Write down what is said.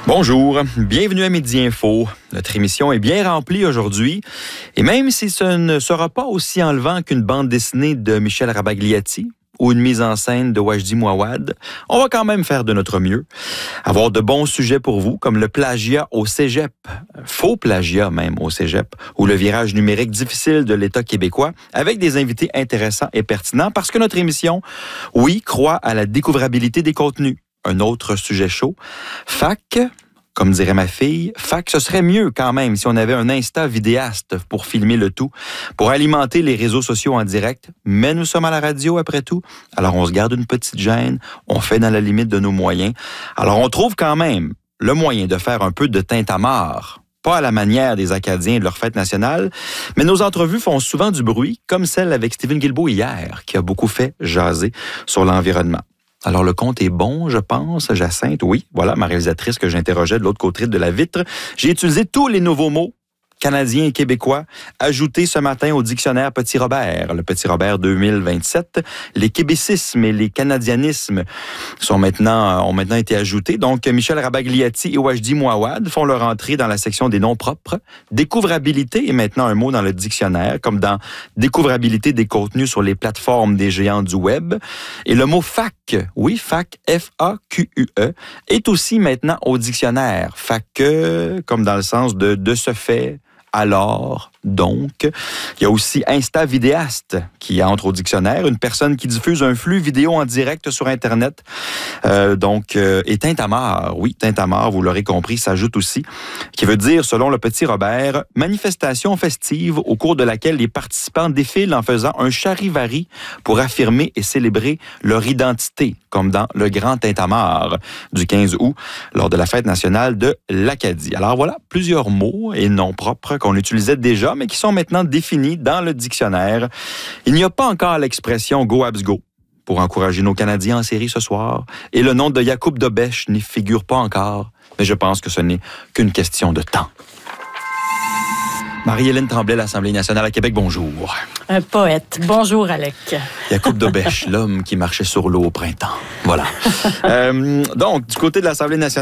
Bonjour, bienvenue à Midi Info. Notre émission est bien remplie aujourd'hui. Et même si ce ne sera pas aussi enlevant qu'une bande dessinée de Michel Rabagliati ou une mise en scène de Wajdi Mouawad, on va quand même faire de notre mieux. Avoir de bons sujets pour vous, comme le plagiat au cégep, faux plagiat même au cégep, ou le virage numérique difficile de l'État québécois, avec des invités intéressants et pertinents, parce que notre émission, oui, croit à la découvrabilité des contenus. Un autre sujet chaud. Fac, comme dirait ma fille, fac, ce serait mieux quand même si on avait un Insta vidéaste pour filmer le tout, pour alimenter les réseaux sociaux en direct. Mais nous sommes à la radio après tout, alors on se garde une petite gêne, on fait dans la limite de nos moyens. Alors on trouve quand même le moyen de faire un peu de tintamarre. Pas à la manière des Acadiens et de leur fête nationale, mais nos entrevues font souvent du bruit, comme celle avec Stephen Guilbeault hier, qui a beaucoup fait jaser sur l'environnement. Alors, le compte est bon, je pense, Jacinthe. Oui, voilà, ma réalisatrice que j'interrogeais de l'autre côté de la vitre. J'ai utilisé tous les nouveaux mots canadiens et québécois ajoutés ce matin au dictionnaire Petit Robert. Le Petit Robert 2027. Les québécismes et les canadianismes ont maintenant été ajoutés. Donc, Michel Rabagliati et Wajdi Mouawad font leur entrée dans la section des noms propres. Découvrabilité est maintenant un mot dans le dictionnaire, comme dans découvrabilité des contenus sur les plateformes des géants du web. Et le mot fac, oui, fac, F-A-Q-U-E, est aussi maintenant au dictionnaire. Fac, comme dans le sens de ce fait, alors, donc. Il y a aussi Insta vidéaste qui entre au dictionnaire, une personne qui diffuse un flux vidéo en direct sur Internet. Et tintamarre, oui, tintamarre, vous l'aurez compris, s'ajoute aussi, qui veut dire, selon le Petit Robert, manifestation festive au cours de laquelle les participants défilent en faisant un charivari pour affirmer et célébrer leur identité, comme dans le Grand Tintamarre du 15 août, lors de la fête nationale de l'Acadie. Alors voilà, plusieurs mots et noms propres qu'on utilisait déjà, mais qui sont maintenant définis dans le dictionnaire. Il n'y a pas encore l'expression « Go Habs Go » pour encourager nos Canadiens en série ce soir, et le nom de Yacoub Dobèche n'y figure pas encore, mais je pense que ce n'est qu'une question de temps. Marie-Hélène Tremblay, l'Assemblée nationale à Québec, bonjour. Un poète. Bonjour, Alec. Yacoub Dobèche, l'homme qui marchait sur l'eau au printemps. Voilà. Donc, du côté de l'Assemblée nationale,